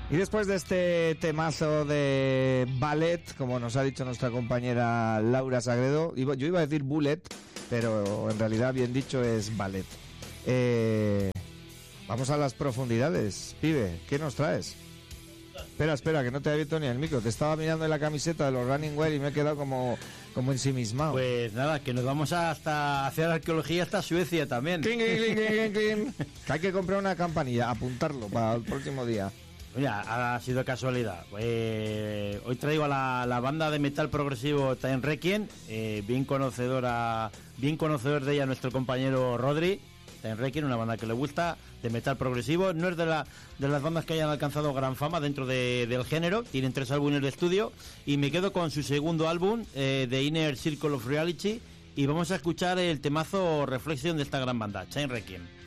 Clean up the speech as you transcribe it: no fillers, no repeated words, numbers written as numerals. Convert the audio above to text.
Y después de este temazo de ballet, como nos ha dicho nuestra compañera Laura Sagredo, yo iba a decir bullet, pero en realidad bien dicho es ballet. Vamos a las profundidades. Pibe, ¿qué nos traes? Espera, que no te he abierto ni el micro. Te estaba mirando en la camiseta de los Running Wild y me he quedado como ensimismado. Pues nada, que nos vamos hasta hacer arqueología hasta Suecia también. Cling, cling, cling, cling. Que hay que comprar una campanilla, apuntarlo para el próximo día. Mira, ha sido casualidad. Hoy traigo a la banda de metal progresivo Time Requiem, bien conocedor de ella nuestro compañero Rodri. Time Requiem, una banda que le gusta, de metal progresivo. No es de las bandas que hayan alcanzado gran fama dentro del género. Tienen 3 álbumes de estudio y me quedo con su segundo álbum, The Inner Circle of Reality, y vamos a escuchar el temazo Reflection de esta gran banda, Time Requiem.